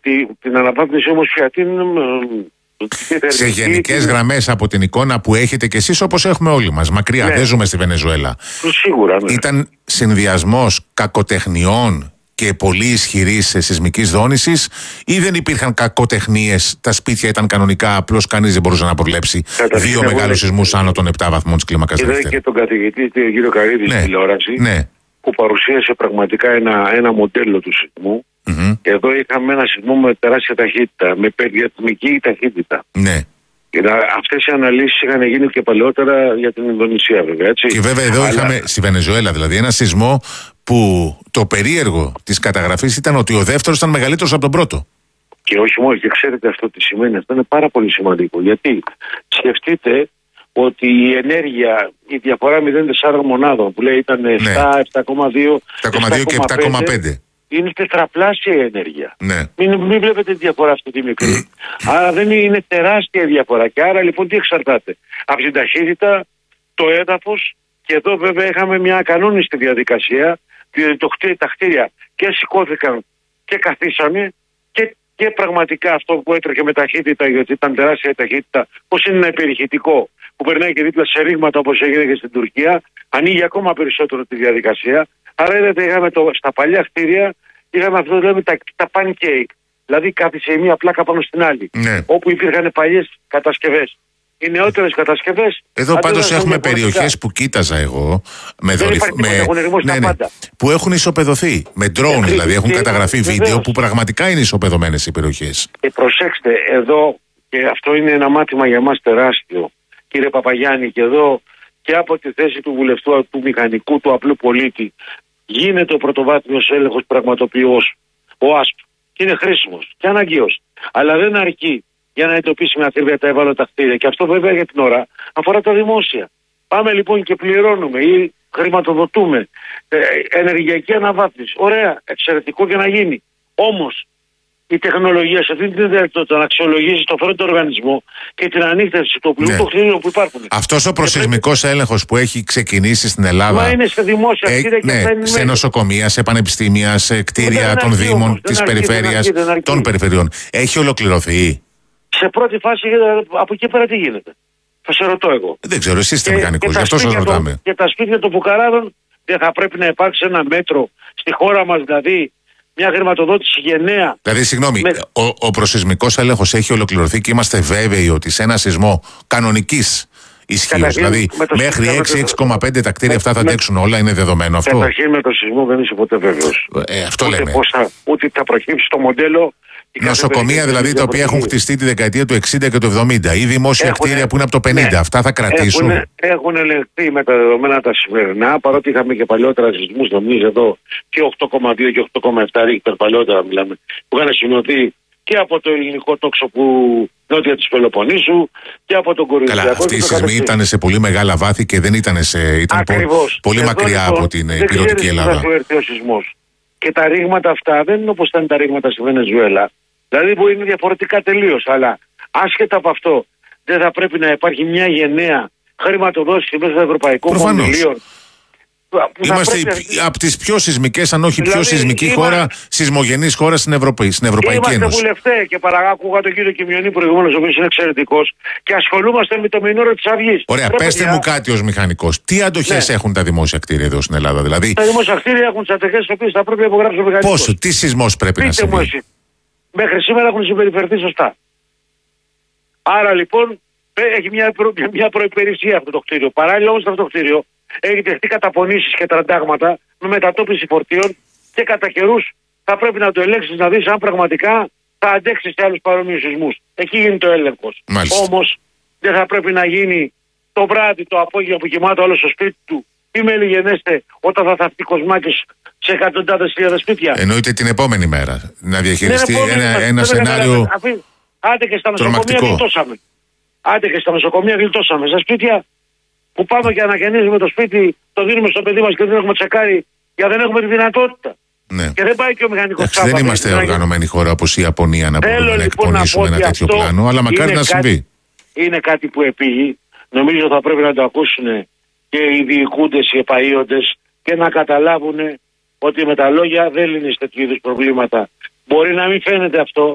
την αναβάθμιση όμως πια την. Σε γενικές γραμμές από την εικόνα που έχετε κι εσείς, όπως έχουμε όλοι μας, μακριά, δεν ζούμε στη Βενεζουέλα. Σίγουρα, ναι. Ήταν συνδυασμός κακοτεχνιών και πολύ ισχυρής σεισμικής δόνησης, ή δεν υπήρχαν κακοτεχνίες, τα σπίτια ήταν κανονικά, απλώς κανείς δεν μπορούσε να προβλέψει δύο μεγάλους σεισμούς άνω των 7 βαθμών της κλίμακας Ρίχτερ? Είδα και τον καθηγητή, τον κύριο Καρίδη, στην τηλεόραση, που παρουσίασε πραγματικά ένα μοντέλο του σεισμού. Εδώ είχαμε ένα σεισμό με τεράστια ταχύτητα, με παιδιατμική ταχύτητα. Ναι. Αυτές οι αναλύσεις είχαν γίνει και παλαιότερα για την Ινδονησία, βέβαια. Έτσι. Και βέβαια εδώ είχαμε στη Βενεζουέλα δηλαδή ένα σεισμό που το περίεργο της καταγραφής ήταν ότι ο δεύτερος ήταν μεγαλύτερος από τον πρώτο. Και όχι μόνο, και ξέρετε αυτό τι σημαίνει, αυτό είναι πάρα πολύ σημαντικό. Γιατί σκεφτείτε ότι η ενέργεια, η διαφορά 0,4 μονάδων που λέει ήταν 7, 7,2 και 7,5. Είναι τετραπλάσια η ενέργεια. Ναι. Μην βλέπετε τη διαφορά αυτή τη μικρή. Άρα δεν είναι τεράστια διαφορά. Και άρα λοιπόν τι εξαρτάται? Από την ταχύτητα, το έδαφος, και εδώ βέβαια είχαμε μια κανόνιστη διαδικασία. Τα κτίρια και σηκώθηκαν και καθίσαμε και πραγματικά αυτό που έτρεχε με ταχύτητα, γιατί ήταν τεράστια ταχύτητα, πώς είναι ένα υπερηχητικό που περνάει και δίπλα σε ρήγματα όπως έγινε και στην Τουρκία, ανοίγει ακόμα περισσότερο τη διαδικασία. Άρα είδατε, είχαμε στα παλιά κτίρια, είχαμε αυτό που λέμε τα pancake. Δηλαδή κάθισε η μία πλάκα πάνω στην άλλη. Ναι. Όπου υπήρχαν παλιές κατασκευές. Οι νεότερες κατασκευές. Εδώ πάντως έχουμε περιοχές που κοίταζα εγώ που έχουν ισοπεδωθεί. Με ντρόουν δηλαδή, έχουν καταγραφεί βίντεο που πραγματικά είναι ισοπεδωμένες οι περιοχές. Προσέξτε, εδώ, και αυτό είναι ένα μάθημα για μας τεράστιο, κύριε Παπαγιάννη, και εδώ και από τη θέση του βουλευτού, του μηχανικού, του απλού πολίτη, γίνεται ο πρωτοβάθμιος έλεγχος πραγματοποιός, ο ΑΣΠ, και είναι χρήσιμος και αναγκαίος. Αλλά δεν αρκεί για να εντοπίσει με ακρίβεια τα ευάλωτα κτίρια. Και αυτό βέβαια για την ώρα αφορά τα δημόσια. Πάμε λοιπόν και πληρώνουμε ή χρηματοδοτούμε ενεργειακή αναβάθμιση. Ωραία, εξαιρετικό και να γίνει. Όμως η τεχνολογία σε αυτή την δυνατότητα να αξιολογήσει το πρώτο οργανισμό και την ανίκτευση του οπλικού των κτίριων που υπάρχουν. Αυτός ο προσεισμικός έλεγχος που έχει ξεκινήσει στην Ελλάδα. Μα είναι σε δημόσια κτίρια και σε νοσοκομεία, σε πανεπιστήμια, σε κτίρια των Δήμων, της περιφέρειας, των περιφερειών. Έχει ολοκληρωθεί? Σε πρώτη φάση, από εκεί πέρα τι γίνεται? Θα σε ρωτώ εγώ. Δεν ξέρω, εσείς είστε μηχανικός, γι' αυτό σας ρωτάμε. Και τα σπίτια των φουκαράδων δεν θα πρέπει να υπάρξει ένα μέτρο στη χώρα μας, δηλαδή μια χρηματοδότηση γενναία? Δηλαδή, συγγνώμη, ο προσεισμικός έλεγχος έχει ολοκληρωθεί και είμαστε βέβαιοι ότι σε ένα σεισμό κανονικής ισχύως, δηλαδή μέχρι 6-6,5 τα κτίρια αυτά θα αντέξουν όλα, είναι δεδομένο αυτό? Καταρχήν με το σεισμό δεν είσαι ποτέ βέβαιος. Αυτό ούτε λέμε. Ούτε θα προκύψει το μοντέλο. Νοσοκομεία δηλαδή τα οποία έχουν χτιστεί τη δεκαετία του 60 και του 70 ή δημόσια κτίρια που είναι από το 50, αυτά θα κρατήσουν? Έχουν ελεγχθεί με τα δεδομένα τα σημερινά, παρότι είχαμε και παλιότερα σεισμούς, νομίζω εδώ και 8,2 και 8,7 Ρίχτερ παλιότερα μιλάμε, που είχαν σημειωθεί και από το ελληνικό τόξο που νότια της Πελοποννήσου και από τον Κορινθιακό. Καλά, αυτοί οι σεισμοί ήταν σε πολύ μεγάλα βάθη και δεν ήταν πολύ μακριά λοιπόν, από την υπηρετική Ελλάδα. Δεν έρθει ο σεισμός. Και τα ρήγματα αυτά δεν είναι όπως ήταν τα ρήγματα στη Βενεζουέλα. Δηλαδή που είναι διαφορετικά τελείως. Αλλά άσχετα από αυτό, δεν θα πρέπει να υπάρχει μια γενναία χρηματοδότηση μέσα στο ευρωπαϊκό κονδυλίων. Είμαστε από τις πιο σεισμικές, αν όχι πιο σεισμική χώρα, σεισμογενής χώρα στην Ευρωπαϊκή Ένωση. Είμαστε βουλευτές και άκουγα τον κύριο Κιμιονή προηγουμένως, ο οποίος είναι εξαιρετικός, και ασχολούμαστε με το μηνόριο της Αυγής. Ωραία, πέστε μου κάτι ως μηχανικός. Τι αντοχές έχουν τα δημόσια κτίρια εδώ στην Ελλάδα, δηλαδή? Τα δημόσια κτίρια έχουν τις αντοχές τις οποίες θα πρέπει να υπογράψει ο μηχανικός. Πόσο, τι σεισμός πρέπει να συμβεί? Μέχρι σήμερα έχουν συμπεριφερθεί σωστά. Άρα λοιπόν έχει μια προϋπηρεσία αυτό το κτίριο. Παράλληλα όμως αυτό το κτίριο έχει δεχτεί καταπονήσεις και τραντάγματα με μετατόπιση φορτίων και κατά καιρούς θα πρέπει να το ελέγξεις, να δεις αν πραγματικά θα αντέξει σε άλλους παρόμοιους σεισμούς. Εκεί γίνει το έλεγχος. Όμως δεν θα πρέπει να γίνει το βράδυ, το απόγευμα που κοιμάται όλο στο σπίτι του, ή με λιγενέστε όταν θα θαυτεί κοσμάκες σε εκατοντάδες χιλιάδες σπίτια. Εννοείται την επόμενη μέρα να διαχειριστεί ένα σενάριο. Άντε και στα νοσοκομεία γλιτώσαμε. Άντε και στα νοσοκομεία γλιτώσαμε. Στα σπίτια που πάμε και ανακαινίζουμε το σπίτι, το δίνουμε στο παιδί μας και δεν έχουμε τσεκάρει, γιατί δεν έχουμε τη δυνατότητα. Ναι. Και δεν πάει και ο μηχανικός τσάπα. Δεν είμαστε οργανωμένη χώρα όπως η Ιαπωνία να μπορούμε να εκπονήσουμε ένα τέτοιο πλάνο, αλλά μακάρι να συμβεί. Είναι κάτι που επήγει. Νομίζω θα πρέπει να το ακούσουν και οι διοικούντες, οι επαΐοντες, και να καταλάβουν ότι με τα λόγια δεν λύνεις τέτοιου είδους προβλήματα. Μπορεί να μην φαίνεται αυτό,